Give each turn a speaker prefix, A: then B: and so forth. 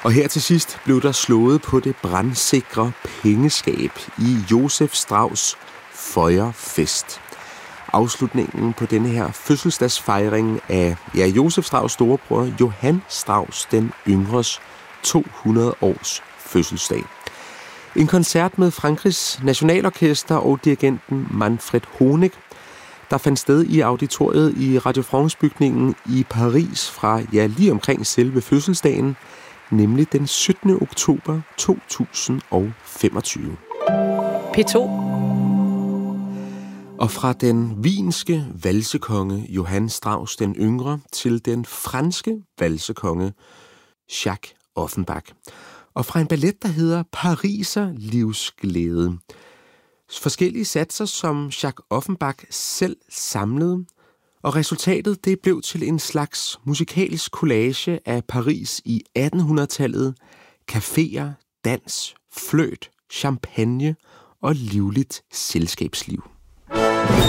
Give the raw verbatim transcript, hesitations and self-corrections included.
A: Og her til sidst blev der slået på det brandsikre pengeskab i Josef Strauss' Feuerfest. Afslutningen på denne her fødselsdagsfejring af ja, Josef Strauss' storebror Johann Strauss den yngres to hundrede års fødselsdag. En koncert med Frankrigs Nationalorkester og dirigenten Manfred Honeck, der fandt sted i auditoriet i Radio France-bygningen i Paris fra ja, lige omkring selve fødselsdagen, nemlig den syttende oktober to tusind og femogtyve.
B: P to.
A: Og fra den wienske valsekonge Johann Strauss den yngre til den franske valsekonge Jacques Offenbach. Og fra en ballet, der hedder Pariser livsglæde. Forskellige satser, som Jacques Offenbach selv samlede, og resultatet det blev til en slags musikalsk collage af Paris i attenhundredetallet, caféer, dans, fløjt, champagne og livligt selskabsliv.